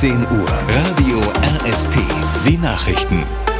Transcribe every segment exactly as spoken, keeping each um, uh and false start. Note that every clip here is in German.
zehn Uhr. Radio R S T. Die Nachrichten.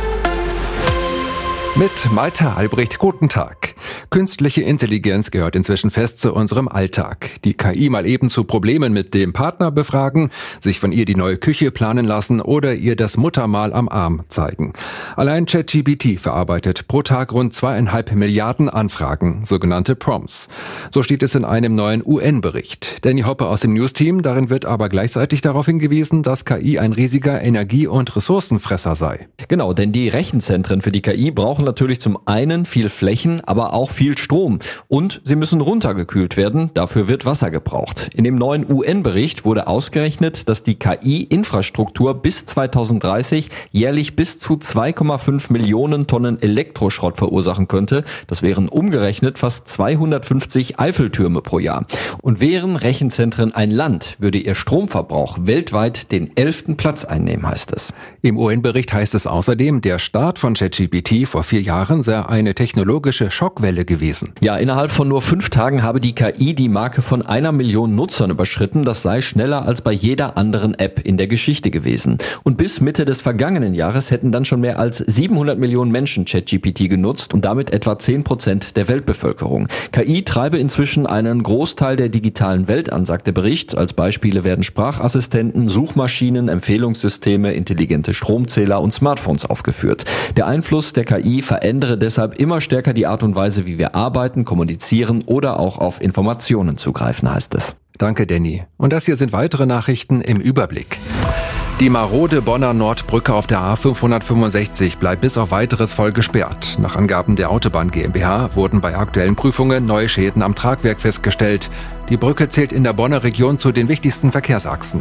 Mit Malte Albrecht, guten Tag. Künstliche Intelligenz gehört inzwischen fest zu unserem Alltag. Die K I mal eben zu Problemen mit dem Partner befragen, sich von ihr die neue Küche planen lassen oder ihr das Muttermal am Arm zeigen. Allein ChatGPT verarbeitet pro Tag rund zweieinhalb Milliarden Anfragen, sogenannte Prompts. So steht es in einem neuen U N-Bericht. Danny Hoppe aus dem News-Team, darin wird aber gleichzeitig darauf hingewiesen, dass K I ein riesiger Energie- und Ressourcenfresser sei. Genau, denn die Rechenzentren für die K I brauchen natürlich zum einen viel Flächen, aber auch viel Strom. Und sie müssen runtergekühlt werden, dafür wird Wasser gebraucht. In dem neuen U N-Bericht wurde ausgerechnet, dass die K I-Infrastruktur bis zweitausenddreißig jährlich bis zu zwei Komma fünf Millionen Tonnen Elektroschrott verursachen könnte. Das wären umgerechnet fast zweihundertfünfzig Eiffeltürme pro Jahr. Und wären Rechenzentren ein Land, würde ihr Stromverbrauch weltweit den elften Platz einnehmen, heißt es. Im U N-Bericht heißt es außerdem, der Start von ChatGPT vor vier Jahren sei eine technologische Schockwelle gewesen. Ja, innerhalb von nur fünf Tagen habe die K I die Marke von einer Million Nutzern überschritten. Das sei schneller als bei jeder anderen App in der Geschichte gewesen. Und bis Mitte des vergangenen Jahres hätten dann schon mehr als siebenhundert Millionen Menschen ChatGPT genutzt und damit etwa zehn Prozent der Weltbevölkerung. K I treibe inzwischen einen Großteil der digitalen Welt an, sagt der Bericht. Als Beispiele werden Sprachassistenten, Suchmaschinen, Empfehlungssysteme, intelligente Stromzähler und Smartphones aufgeführt. Der Einfluss der K I verändere deshalb immer stärker die Art und Weise, wie wir arbeiten, kommunizieren oder auch auf Informationen zugreifen, heißt es. Danke, Danny. Und das hier sind weitere Nachrichten im Überblick. Die marode Bonner Nordbrücke auf der A fünfhundertfünfundsechzig bleibt bis auf weiteres voll gesperrt. Nach Angaben der Autobahn GmbH wurden bei aktuellen Prüfungen neue Schäden am Tragwerk festgestellt. Die Brücke zählt in der Bonner Region zu den wichtigsten Verkehrsachsen.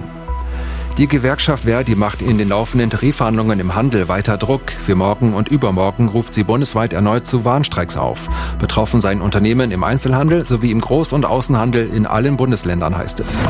Die Gewerkschaft Verdi macht in den laufenden Tarifverhandlungen im Handel weiter Druck. Für morgen und übermorgen ruft sie bundesweit erneut zu Warnstreiks auf. Betroffen seien Unternehmen im Einzelhandel sowie im Groß- und Außenhandel in allen Bundesländern, heißt es.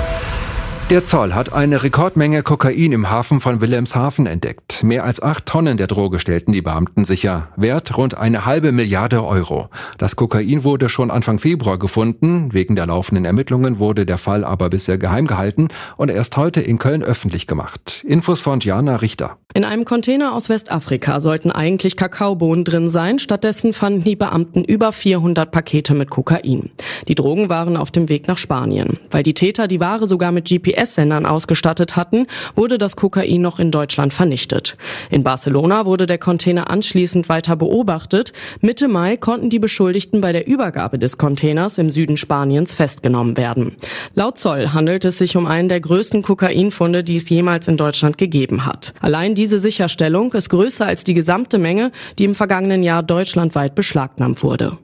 Der Zoll hat eine Rekordmenge Kokain im Hafen von Wilhelmshaven entdeckt. Mehr als acht Tonnen der Droge stellten die Beamten sicher. Wert rund eine halbe Milliarde Euro. Das Kokain wurde schon Anfang Februar gefunden. Wegen der laufenden Ermittlungen wurde der Fall aber bisher geheim gehalten und erst heute in Köln öffentlich gemacht. Infos von Diana Richter. In einem Container aus Westafrika sollten eigentlich Kakaobohnen drin sein. Stattdessen fanden die Beamten über vierhundert Pakete mit Kokain. Die Drogen waren auf dem Weg nach Spanien. Weil die Täter die Ware sogar mit G P S-Sendern ausgestattet hatten, wurde das Kokain noch in Deutschland vernichtet. In Barcelona wurde der Container anschließend weiter beobachtet. Mitte Mai konnten die Beschuldigten bei der Übergabe des Containers im Süden Spaniens festgenommen werden. Laut Zoll handelt es sich um einen der größten Kokainfunde, die es jemals in Deutschland gegeben hat. Allein diese Sicherstellung ist größer als die gesamte Menge, die im vergangenen Jahr deutschlandweit beschlagnahmt wurde.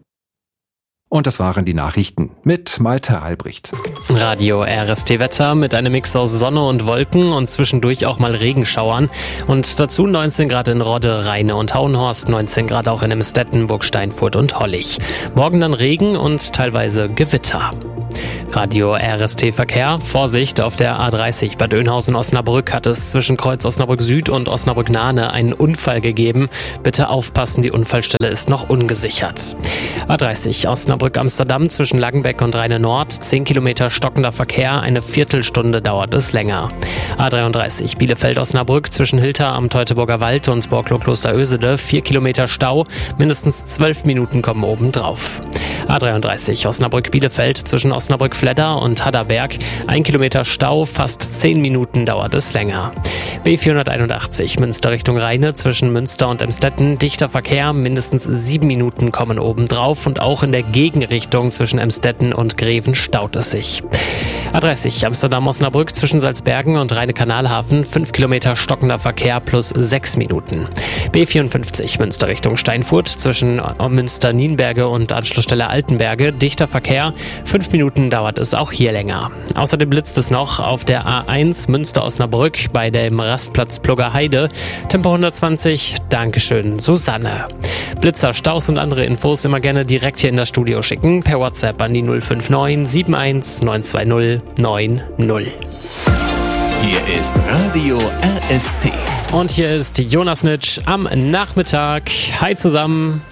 Und das waren die Nachrichten mit Malte Albrecht. Radio R S T Wetter mit einem Mix aus Sonne und Wolken und zwischendurch auch mal Regenschauern. Und dazu neunzehn Grad in Rodde, Rheine und Hauenhorst, neunzehn Grad auch in Emstetten, Burg Steinfurt und Hollig. Morgen dann Regen und teilweise Gewitter. Radio R S T Verkehr. Vorsicht, auf der A dreißig Bad Oeynhausen-Osnabrück hat es zwischen Kreuz Osnabrück Süd und Osnabrück Nahne einen Unfall gegeben. Bitte aufpassen, die Unfallstelle ist noch ungesichert. A dreißig Osnabrück-Amsterdam zwischen Langenbeck und Rheine Nord, zehn Kilometer stockender Verkehr, eine Viertelstunde dauert es länger. A dreiunddreißig Bielefeld-Osnabrück zwischen Hilter am Teutoburger Wald und Borklow-Kloster-Ösede, vier Kilometer Stau, mindestens zwölf Minuten kommen oben drauf. A dreiunddreißig Osnabrück-Bielefeld zwischen Osnabrück-Fledder und Hadderberg, ein Kilometer Stau, fast zehn Minuten dauert es länger. B vierhunderteinundachtzig Münster Richtung Rheine zwischen Münster und Emstetten, dichter Verkehr, mindestens sieben Minuten kommen oben drauf und auch in der Gegenrichtung zwischen Emstetten und Greven staut es sich. A dreißig Amsterdam-Osnabrück zwischen Salzbergen und Rheine-Kanalhafen, fünf Kilometer stockender Verkehr plus sechs Minuten. B vierundfünfzig Münster Richtung Steinfurt zwischen Münster-Nienberge und Anschlussstelle Altenberge, dichter Verkehr, fünf Minuten dauert es auch hier länger. Außerdem blitzt es noch auf der A eins Münster-Osnabrück bei dem Rastplatz Pluggerheide, Tempo hundertzwanzig, Dankeschön Susanne. Blitzer, Staus und andere Infos immer gerne direkt hier in das Studio schicken, per WhatsApp an die null fünf neun sieben eins neun zwei null neun null. Hier ist Radio R S T. Und hier ist Jonas Nitsch am Nachmittag. Hi zusammen.